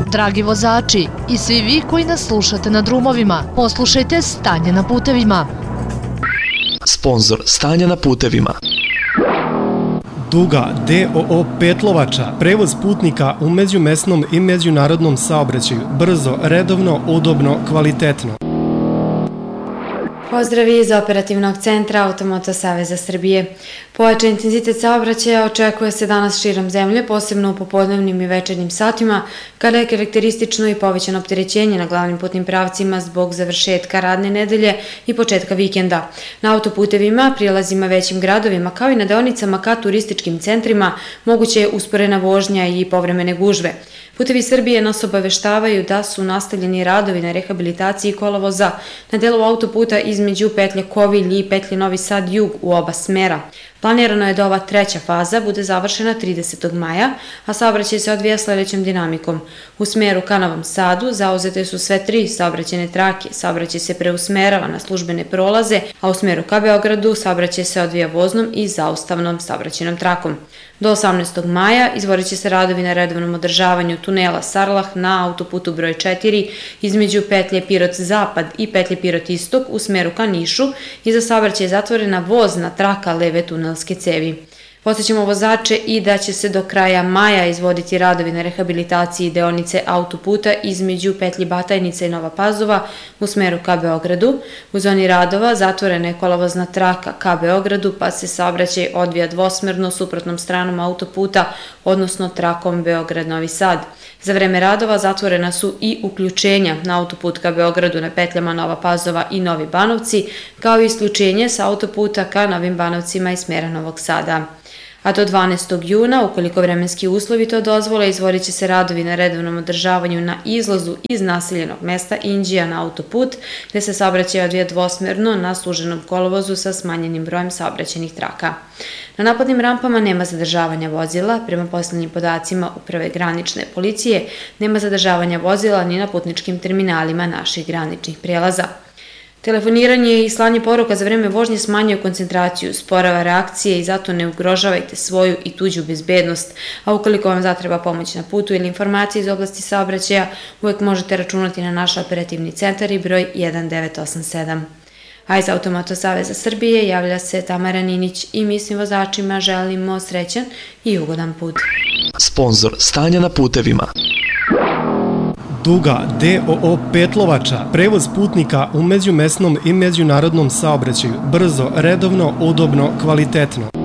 Dragi vozači i svi vi koji nas slušate na drumovima, poslušajte Stanje na putevima. Sponzor Stanja na putevima. Duga DOO Petlovača, prevoz putnika u međumesnom i međunarodnom saobraćaju, brzo, redovno, udobno, kvalitetno. Pozdravi iz operativnog centra Automoto Saveza Srbije. Pojačan intenzitet saobraćaja očekuje se danas širom zemlje, posebno u popodnevnim i večernjim satima, kada je karakteristično i povećano opterećenje na glavnim putnim pravcima zbog završetka radne nedelje i početka vikenda. Na autoputevima, prijelazima većim gradovima, kao i na deonicama ka turističkim centrima, moguće je usporena vožnja i povremene gužve. Putevi Srbije nas obaveštavaju da su nastavljeni radovi na rehabilitaciji kolovoza na delu autoputa između petlje Kovilj i petlje Novi Sad jug u oba smera. Planirano je da ova treća faza bude završena 30. maja, a saobraćaj se odvija sledećom dinamikom. U smeru ka Novom Sadu zauzete su sve tri saobraćajne trake, saobraćaj se preusmerava na službene prolaze, a u smeru ka Beogradu saobraćaj se odvija voznom i zaustavnom saobraćajnom trakom. Do 18. maja izvodit će se radovi na redovnom održavanju tunela Sarlah na autoputu broj 4 između petlje Pirot-Zapad i petlje Pirot-Istok u smeru ka Nišu i za saobraćaj je zatvorena vozna traka leve tunelske cevi. Podsećamo vozače i da će se do kraja maja izvoditi radovi na rehabilitaciji deonice autoputa između petlji Batajnica i Nova Pazova u smeru ka Beogradu. U zoni radova zatvorena je kolovozna traka ka Beogradu, pa se saobraćaj odvija dvosmerno suprotnom stranom autoputa, odnosno trakom Beograd-Novi Sad. Za vreme radova zatvorena su i uključenja na autoput ka Beogradu na petljama Nova Pazova i Novi Banovci, kao i isključenje sa autoputa ka Novim Banovcima i smera Novog Sada. A do 12. juna, ukoliko vremenski uslovi to dozvole, izvodit će se radovi na redovnom održavanju na izlazu iz naseljenog mesta Inđija na autoput, gde se saobraćaj odvija dvosmerno na suženom kolovozu sa smanjenim brojem saobraćajnih traka. Na napadnim rampama nema zadržavanja vozila, prema poslednjim podacima Uprave granične policije, nema zadržavanja vozila ni na putničkim terminalima naših graničnih prijelaza. Telefoniranje i slanje poruka za vreme vožnje smanjuje koncentraciju, sporava reakcije i zato ne ugrožavajte svoju i tuđu bezbednost, a ukoliko vam zatreba pomoć na putu ili informacije iz oblasti saobraćaja, uvek možete računati na naš operativni centar i broj 1987. A iz Automoto Saveza Srbije javlja se Tamara Ninić i mi svim vozačima želimo srećan i ugodan put. Sponzor Stanja na putevima. Duga DOO Petlovača, prevoz putnika u međumesnom i međunarodnom saobraćaju, brzo, redovno, udobno, kvalitetno.